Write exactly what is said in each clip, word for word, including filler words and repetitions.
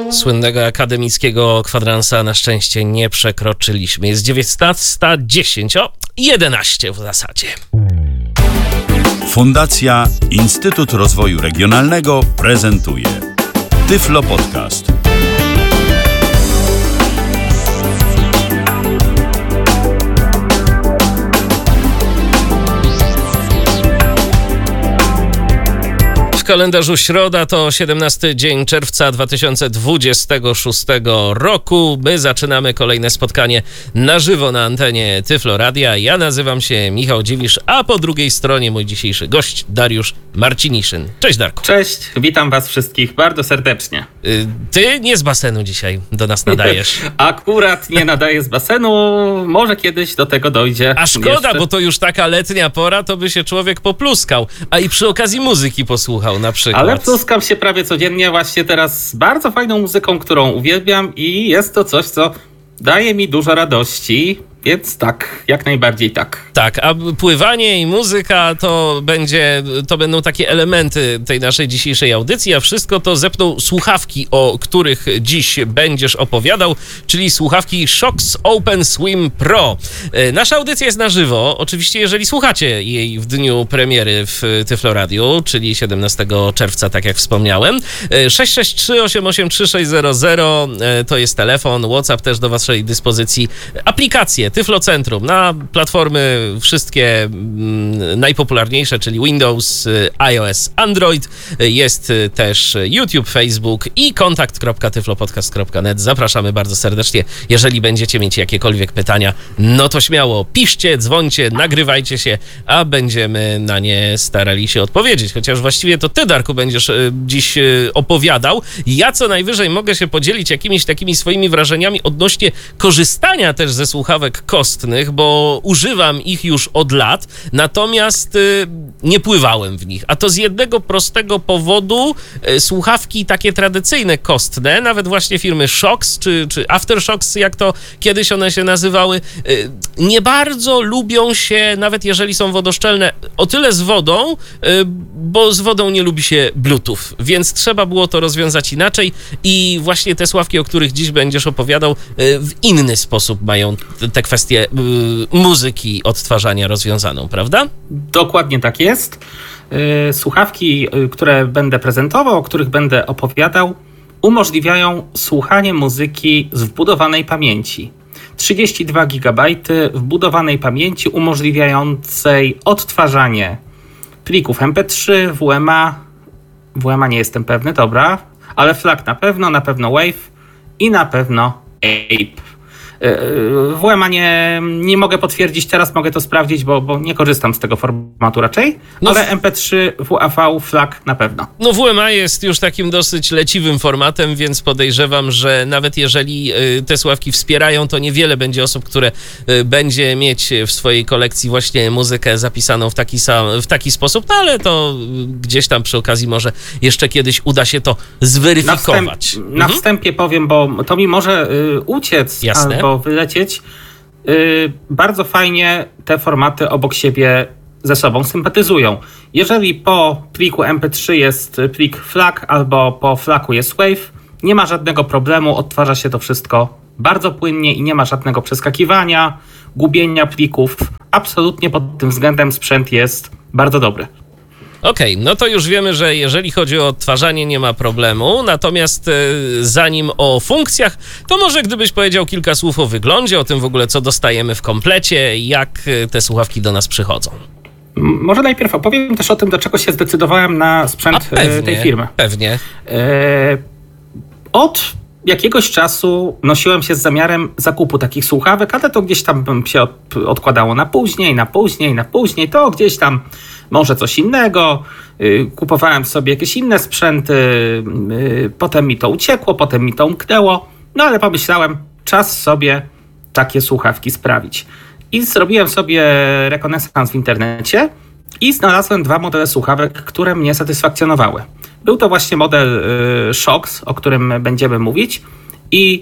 Słynnego akademickiego kwadransa na szczęście nie przekroczyliśmy. Jest dziewiętnasta dziesięć, o jedenaście w zasadzie. Fundacja Instytut Rozwoju Regionalnego prezentuje Tyflo Podcast. W kalendarzu środa to siedemnasty dzień czerwca dwa tysiące dwudziestego szóstego roku. My zaczynamy kolejne spotkanie na żywo na antenie Tyflo Radia. Ja nazywam się Michał Dziwisz, a po drugiej stronie mój dzisiejszy gość Dariusz Marciniszyn. Cześć Darku. Cześć, witam was wszystkich bardzo serdecznie. Ty nie z basenu dzisiaj do nas nadajesz. Akurat nie nadaję z basenu, może kiedyś do tego dojdzie. A szkoda, jeszcze. Bo to już taka letnia pora, to by się człowiek popluskał, a i przy okazji muzyki posłuchał na przykład. Ale pluskam się prawie codziennie właśnie teraz z bardzo fajną muzyką, którą uwielbiam i jest to coś, co daje mi dużo radości. Więc tak, jak najbardziej tak. Tak, a pływanie i muzyka to będzie, to będą takie elementy tej naszej dzisiejszej audycji, a wszystko to zepną słuchawki, o których dziś będziesz opowiadał, czyli słuchawki Shokz Open Swim Pro. Nasza audycja jest na żywo, oczywiście jeżeli słuchacie jej w dniu premiery w Tyflo Radiu, czyli siedemnastego czerwca, tak jak wspomniałem. sześć sześć trzy, osiem osiem trzy, sześć zero zero to jest telefon, WhatsApp też do waszej dyspozycji, aplikacje Tyflo Centrum na platformy wszystkie mm, najpopularniejsze, czyli Windows, iOS, Android. Jest też YouTube, Facebook i kontakt kropka tyflopodcast kropka net. Zapraszamy bardzo serdecznie. Jeżeli będziecie mieć jakiekolwiek pytania, no to śmiało piszcie, dzwońcie, nagrywajcie się, a będziemy na nie starali się odpowiedzieć. Chociaż właściwie to ty, Darku, będziesz dziś opowiadał. Ja co najwyżej mogę się podzielić jakimiś takimi swoimi wrażeniami odnośnie korzystania też ze słuchawek kostnych, bo używam ich już od lat, natomiast y, nie pływałem w nich. A to z jednego prostego powodu y, słuchawki takie tradycyjne kostne, nawet właśnie firmy Shokz czy, czy Aftershokz, jak to kiedyś one się nazywały, y, nie bardzo lubią się, nawet jeżeli są wodoszczelne, o tyle z wodą, y, bo z wodą nie lubi się Bluetooth, więc trzeba było to rozwiązać inaczej i właśnie te słuchawki, o których dziś będziesz opowiadał, y, w inny sposób mają te kwestie muzyki, odtwarzania rozwiązaną, prawda? Dokładnie tak jest. Słuchawki, które będę prezentował, o których będę opowiadał, umożliwiają słuchanie muzyki z wbudowanej pamięci. trzydzieści dwa gigabajty wbudowanej pamięci umożliwiającej odtwarzanie plików em pe trzy, W M A, W M A nie jestem pewny, dobra, ale FLAC na pewno, na pewno WAVE i na pewno A P E. W M A nie, nie mogę potwierdzić, teraz mogę to sprawdzić, bo, bo nie korzystam z tego formatu raczej, no ale em pe trzy, W A V, FLAC na pewno. No W M A jest już takim dosyć leciwym formatem, więc podejrzewam, że nawet jeżeli te słuchawki wspierają, to niewiele będzie osób, które będzie mieć w swojej kolekcji właśnie muzykę zapisaną w taki, sam, w taki sposób, no ale to gdzieś tam przy okazji może jeszcze kiedyś uda się to zweryfikować. Na, wstęp, mhm. na wstępie powiem, bo to mi może y, uciec Jasne. albo wylecieć. Yy, bardzo fajnie te formaty obok siebie ze sobą sympatyzują. Jeżeli po pliku em pe trzy jest plik FLAC albo po FLACu jest WAVE, nie ma żadnego problemu, odtwarza się to wszystko bardzo płynnie i nie ma żadnego przeskakiwania, gubienia plików. Absolutnie pod tym względem sprzęt jest bardzo dobry. Okej, okay, no to już wiemy, że jeżeli chodzi o odtwarzanie, nie ma problemu, natomiast e, zanim o funkcjach, to może gdybyś powiedział kilka słów o wyglądzie, o tym w ogóle, co dostajemy w komplecie, jak te słuchawki do nas przychodzą. Może najpierw opowiem też o tym, do czego się zdecydowałem na sprzęt pewnie, tej firmy. Pewnie. E, od jakiegoś czasu nosiłem się z zamiarem zakupu takich słuchawek, ale to gdzieś tam się od, odkładało na później, na później, na później, to gdzieś tam może coś innego, kupowałem sobie jakieś inne sprzęty, potem mi to uciekło, potem mi to umknęło, no ale pomyślałem, czas sobie takie słuchawki sprawić. I zrobiłem sobie rekonesans w internecie i znalazłem dwa modele słuchawek, które mnie satysfakcjonowały. Był to właśnie model Shokz, o którym będziemy mówić, i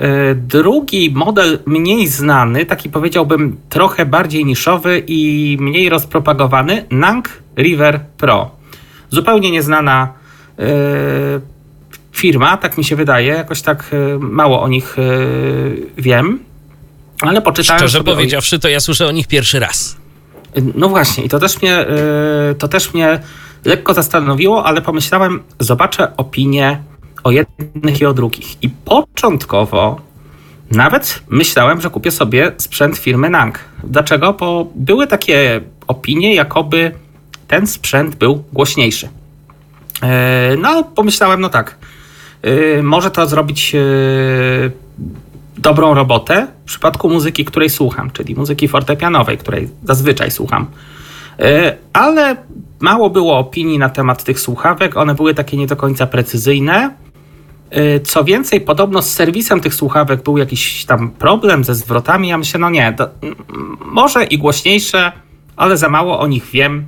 drugi model mniej znany, taki powiedziałbym trochę bardziej niszowy i mniej rozpropagowany, Nank River Pro. Zupełnie nieznana yy, firma, tak mi się wydaje, jakoś tak mało o nich wiem, ale poczytałem Szczerze sobie powiedziawszy, o... to ja słyszę o nich pierwszy raz. No właśnie, i to też mnie, to też mnie lekko zastanowiło, ale pomyślałem, zobaczę opinie o jednych i o drugich. I początkowo nawet myślałem, że kupię sobie sprzęt firmy Nang. Dlaczego? Bo były takie opinie, jakoby ten sprzęt był głośniejszy. No, pomyślałem, no tak, może to zrobić dobrą robotę w przypadku muzyki, której słucham, czyli muzyki fortepianowej, której zazwyczaj słucham. Ale mało było opinii na temat tych słuchawek, one były takie nie do końca precyzyjne. Co więcej, podobno z serwisem tych słuchawek był jakiś tam problem ze zwrotami. Ja myślę, no nie, to może i głośniejsze, ale za mało o nich wiem,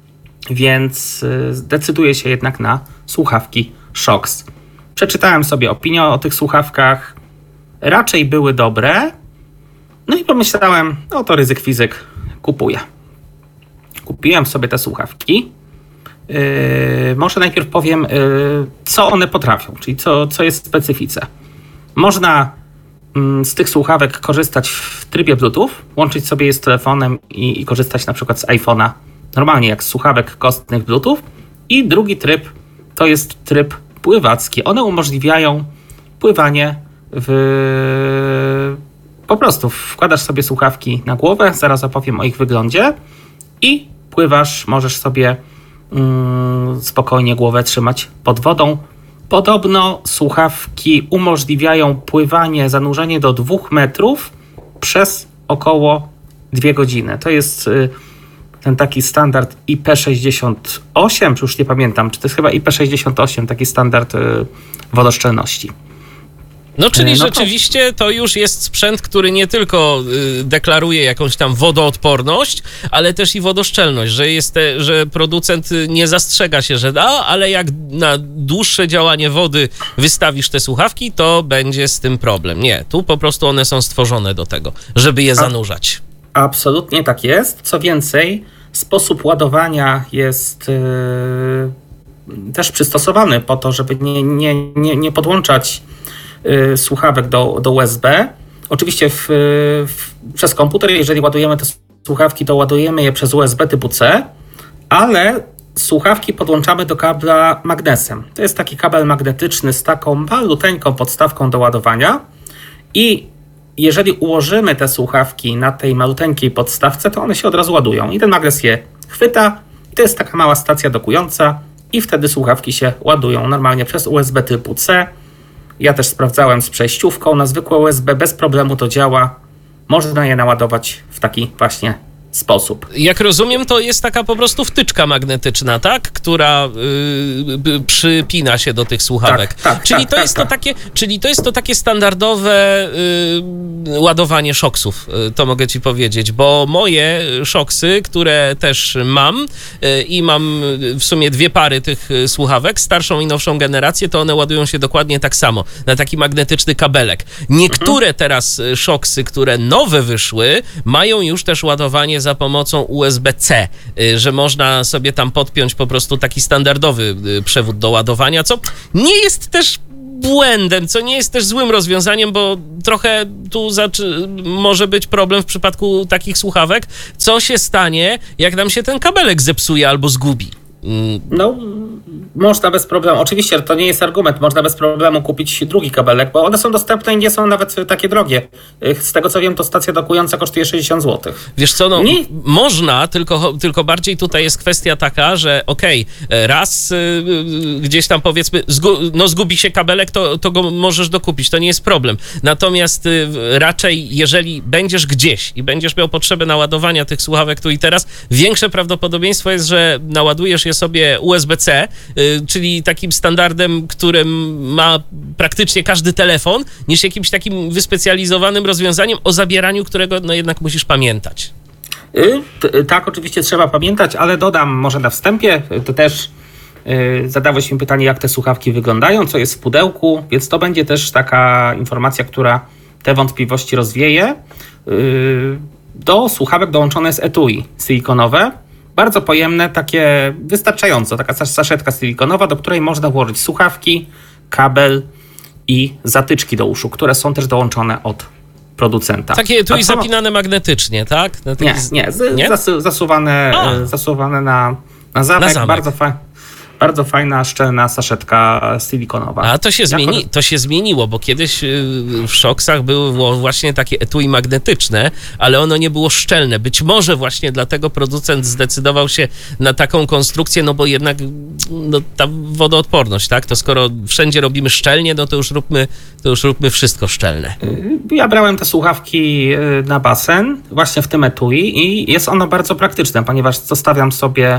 więc zdecyduję się jednak na słuchawki Shokz. Przeczytałem sobie opinię o tych słuchawkach, raczej były dobre, no i pomyślałem, no to ryzyk fizyk, kupuję. Kupiłem sobie te słuchawki. Yy, może najpierw powiem, yy, co one potrafią, czyli co, co jest w specyfice. Można yy, z tych słuchawek korzystać w trybie Bluetooth, łączyć sobie je z telefonem i, i korzystać na przykład z iPhone'a, normalnie jak z słuchawek kostnych Bluetooth. I drugi tryb to jest tryb pływacki. One umożliwiają pływanie w... Po prostu wkładasz sobie słuchawki na głowę, zaraz opowiem o ich wyglądzie i pływasz, możesz sobie mm, spokojnie głowę trzymać pod wodą. Podobno słuchawki umożliwiają pływanie, zanurzenie do dwóch metrów przez około dwie godziny. To jest y, ten taki standard I P sześćdziesiąt osiem, czy już nie pamiętam, czy to jest chyba I P sześćdziesiąt osiem, taki standard y, wodoszczelności. No czyli no to... rzeczywiście to już jest sprzęt, który nie tylko y, deklaruje jakąś tam wodoodporność, ale też i wodoszczelność, że, jest te, że producent nie zastrzega się, że da, ale jak na dłuższe działanie wody wystawisz te słuchawki, to będzie z tym problem. Nie, tu po prostu one są stworzone do tego, żeby je zanurzać. A, absolutnie tak jest. Co więcej, sposób ładowania jest yy, też przystosowany po to, żeby nie, nie, nie, nie podłączać słuchawek do, do U S B. Oczywiście w, w, przez komputer, jeżeli ładujemy te słuchawki, to ładujemy je przez U S B typu C, ale słuchawki podłączamy do kabla magnesem. To jest taki kabel magnetyczny z taką maluteńką podstawką do ładowania i jeżeli ułożymy te słuchawki na tej maluteńkiej podstawce, to one się od razu ładują i ten magnes je chwyta i to jest taka mała stacja dokująca i wtedy słuchawki się ładują normalnie przez U S B typu C. Ja też sprawdzałem z przejściówką na zwykłe U S B, bez problemu to działa. Można je naładować w taki właśnie sposób. Jak rozumiem, to jest taka po prostu wtyczka magnetyczna, tak? Która yy, przypina się do tych słuchawek. Tak, tak, czyli, tak, to tak, jest tak. To takie, czyli to jest to takie standardowe yy, ładowanie Shokzów, yy, to mogę ci powiedzieć, bo moje Shokzy, które też mam yy, i mam w sumie dwie pary tych słuchawek, starszą i nowszą generację, to one ładują się dokładnie tak samo, na taki magnetyczny kabelek. Niektóre mhm. teraz Shokzy, które nowe wyszły, mają już też ładowanie za pomocą U S B C, że można sobie tam podpiąć po prostu taki standardowy przewód do ładowania, co nie jest też błędem, co nie jest też złym rozwiązaniem, bo trochę tu zaczy- może być problem w przypadku takich słuchawek. Co się stanie, jak nam się ten kabelek zepsuje albo zgubi? No, można bez problemu. Oczywiście to nie jest argument. Można bez problemu kupić drugi kabelek, bo one są dostępne i nie są nawet takie drogie. Z tego co wiem, to stacja dokująca kosztuje sześćdziesiąt złotych. Wiesz co, no nie... można, tylko, tylko bardziej tutaj jest kwestia taka, że okej, okay, raz y, gdzieś tam powiedzmy, zgu- no zgubi się kabelek, to, to go możesz dokupić, to nie jest problem. Natomiast y, raczej, jeżeli będziesz gdzieś i będziesz miał potrzebę naładowania tych słuchawek tu i teraz, większe prawdopodobieństwo jest, że naładujesz je sobie U S B C, y, czyli takim standardem, którym ma praktycznie każdy telefon, niż jakimś takim wyspecjalizowanym rozwiązaniem, o zabieraniu którego no jednak musisz pamiętać. Y, t- tak, oczywiście trzeba pamiętać, ale dodam może na wstępie, to też y, zadałeś mi pytanie, jak te słuchawki wyglądają, co jest w pudełku, więc to będzie też taka informacja, która te wątpliwości rozwieje. Y, do słuchawek dołączone jest etui silikonowe, bardzo pojemne, takie wystarczająco, taka saszetka silikonowa, do której można włożyć słuchawki, kabel i zatyczki do uszu, które są też dołączone od producenta. Takie tu i samo... zapinane magnetycznie, tak? Na Nie, nie, z, nie? Zas, zasuwane, zasuwane na, na zamek. Na zamek. Bardzo, fa- bardzo fajna, szczelna saszetka silikonowa. A to się, zmieni, jako... to się zmieniło, bo kiedyś w Szoksach były właśnie takie etui magnetyczne, ale ono nie było szczelne. Być może właśnie dlatego producent zdecydował się na taką konstrukcję, no bo jednak no, ta wodoodporność, tak? To skoro wszędzie robimy szczelnie, no to już róbmy, to już róbmy wszystko szczelne. Ja brałem te słuchawki na basen, właśnie w tym etui i jest ono bardzo praktyczne, ponieważ zostawiam sobie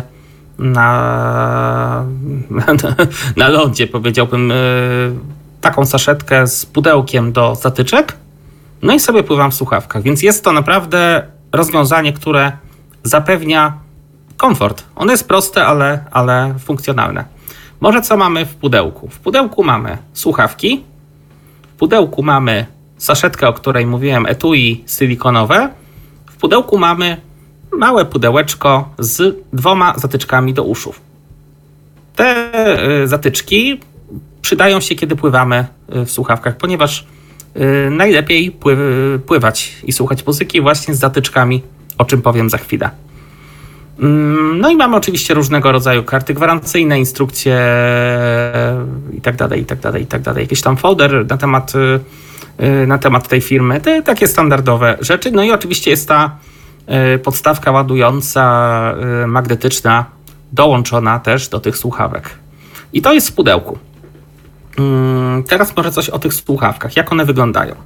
na, na lądzie, powiedziałbym, taką saszetkę z pudełkiem do zatyczek, no i sobie pływam w słuchawkach, więc jest to naprawdę rozwiązanie, które zapewnia komfort. Ono jest proste, ale, ale funkcjonalne. Może co mamy w pudełku? W pudełku mamy słuchawki, w pudełku mamy saszetkę, o której mówiłem, etui silikonowe, w pudełku mamy małe pudełeczko z dwoma zatyczkami do uszu. Te zatyczki przydają się, kiedy pływamy w słuchawkach, ponieważ najlepiej pływać i słuchać muzyki właśnie z zatyczkami, o czym powiem za chwilę. No i mamy oczywiście różnego rodzaju karty gwarancyjne, instrukcje i tak dalej, i tak dalej, i tak dalej. Jakiś tam folder na temat, na temat tej firmy, te takie standardowe rzeczy. No i oczywiście jest ta podstawka ładująca, magnetyczna, dołączona też do tych słuchawek. I to jest w pudełku. Teraz może coś o tych słuchawkach. Jak one wyglądają?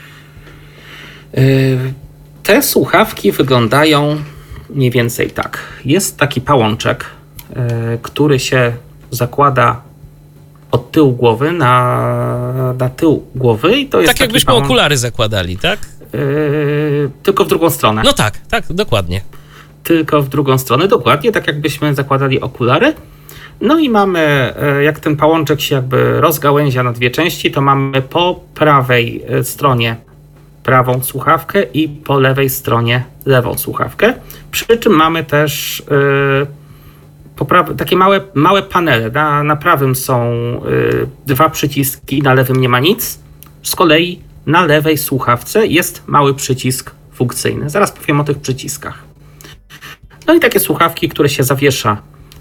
Te słuchawki wyglądają mniej więcej tak. Jest taki pałączek, który się zakłada od tyłu głowy na, na tył głowy. I to jest tak jakbyśmy pałączek... okulary zakładali, tak? Yy, tylko w drugą stronę. No tak, tak, dokładnie. Tylko w drugą stronę, dokładnie, tak jakbyśmy zakładali okulary. No i mamy, jak ten pałączek się jakby rozgałęzia na dwie części, to mamy po prawej stronie prawą słuchawkę i po lewej stronie lewą słuchawkę. Przy czym mamy też yy, po prawe, takie małe, małe panele. Na, na prawym są yy, dwa przyciski, na lewym nie ma nic. Z kolei na lewej słuchawce jest mały przycisk funkcyjny. Zaraz powiem o tych przyciskach. No i takie słuchawki, które się zawiesza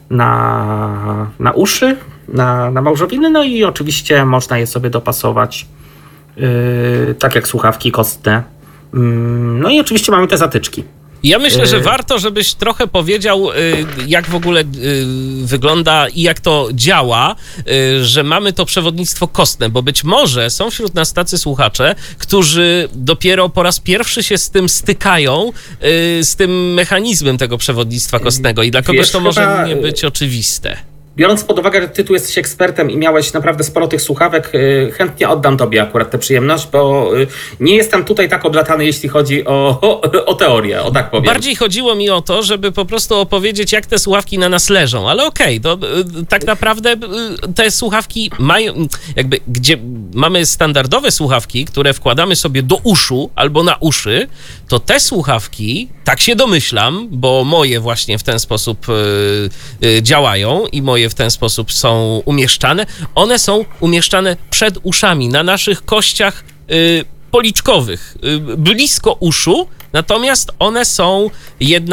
na, na uszy, na, na małżowiny, no i oczywiście można je sobie dopasować yy, tak jak słuchawki kostne. Yy, no i oczywiście mamy te zatyczki. Ja myślę, że warto, żebyś trochę powiedział, jak w ogóle wygląda i jak to działa, że mamy to przewodnictwo kostne, bo być może są wśród nas tacy słuchacze, którzy dopiero po raz pierwszy się z tym stykają, z tym mechanizmem tego przewodnictwa kostnego i dla kogoś Wiesz, to może chyba... nie być oczywiste. Biorąc pod uwagę, że ty tu jesteś ekspertem i miałeś naprawdę sporo tych słuchawek, chętnie oddam tobie akurat tę przyjemność, bo nie jestem tutaj tak oblatany, jeśli chodzi o, o, o teorię, o tak powiem. Bardziej chodziło mi o to, żeby po prostu opowiedzieć, jak te słuchawki na nas leżą, ale okej, okay, to tak naprawdę te słuchawki mają, jakby, gdzie mamy standardowe słuchawki, które wkładamy sobie do uszu albo na uszy, to te słuchawki, tak się domyślam, bo moje właśnie w ten sposób y, y, działają i moje w ten sposób są umieszczane. One są umieszczane przed uszami, na naszych kościach y, policzkowych, y, blisko uszu, natomiast one są jednak